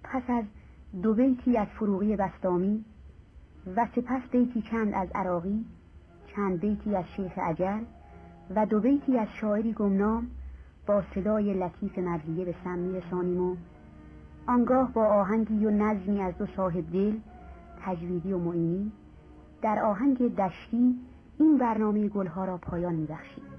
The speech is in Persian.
پس از 2 بیتی از فروغی بسطامی و سپس بیتی چند از عراقی، چند بیتی از شیخ عجل و 2 بیتی از شاعری گمنام با صدای لطیف مدلیه به سم می‌رسانیم و آنگاه با آهنگی و نظمی از 2 صاحب دل، تجویدی و معینی، در آهنگ دشتی این برنامه گلها را پایان می‌بخشیم.